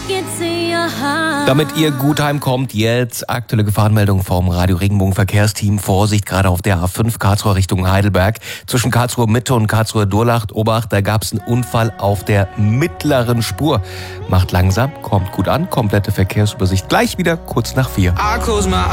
Damit ihr gut heimkommt, jetzt aktuelle Gefahrenmeldung vom Radio Regenbogen Verkehrsteam. Vorsicht, gerade auf der A5 Karlsruhe Richtung Heidelberg. Zwischen Karlsruhe Mitte und Karlsruhe Durlach, Obacht, da gab es einen Unfall auf der mittleren Spur. Macht langsam, kommt gut an, komplette Verkehrsübersicht gleich wieder kurz nach 4.